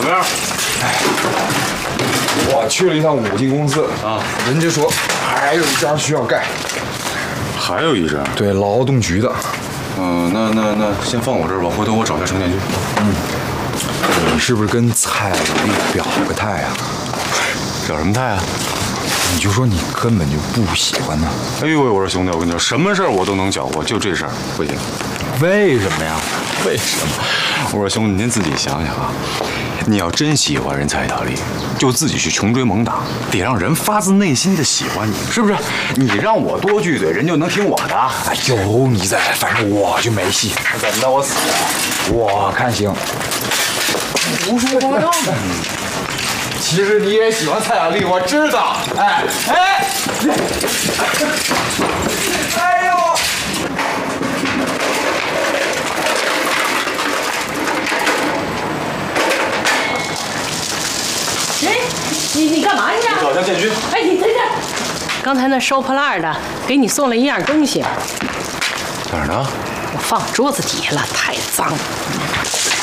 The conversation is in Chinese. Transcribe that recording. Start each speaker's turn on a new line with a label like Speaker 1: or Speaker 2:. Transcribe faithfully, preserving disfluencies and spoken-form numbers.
Speaker 1: 么样？
Speaker 2: 哎，我去了一趟五金公司啊，人家说还有一家需要盖，
Speaker 1: 还有一家？
Speaker 2: 对，劳动局的。
Speaker 1: 嗯，那那那先放我这儿吧，回头我找一下程建军。
Speaker 2: 嗯，你是不是跟蔡丽表了个态啊？
Speaker 1: 表什么态啊？
Speaker 2: 你就说你根本就不喜欢他。
Speaker 1: 哎呦喂，我说兄弟，我跟你说，什么事儿我都能搅和，就这事儿不行。
Speaker 2: 为什么呀？
Speaker 1: 为什么？我说兄弟，您自己想想啊，你要真喜欢人蔡小丽，就自己去穷追猛打，得让人发自内心的喜欢你，是不是？你让我多句嘴，人就能听我的？
Speaker 2: 哎，有你在，反正我就没戏。
Speaker 1: 怎么的？我死了？
Speaker 2: 我看行。
Speaker 1: 胡说八道！
Speaker 2: 其实你也喜欢蔡小丽，我知道。哎哎，哎呦！
Speaker 3: 哎，你你干嘛去啊？
Speaker 1: 找一下建军。
Speaker 3: 哎，你等等，刚才那收破烂的给你送了一样东西，
Speaker 1: 哪儿呢？
Speaker 3: 我放桌子底下了，太脏了。